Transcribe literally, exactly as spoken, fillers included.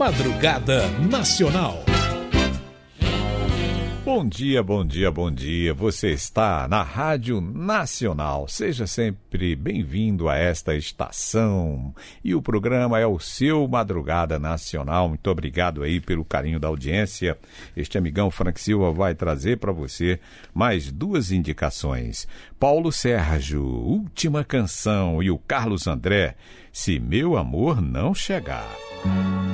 Madrugada Nacional. Bom dia, bom dia, bom dia. Você está na Rádio Nacional. Seja sempre bem-vindo a esta estação. E o programa é o seu Madrugada Nacional. Muito obrigado aí pelo carinho da audiência. Este amigão Frank Silva vai trazer para você mais duas indicações. Paulo Sérgio, Última Canção, e o Carlos André, Se Meu Amor Não Chegar.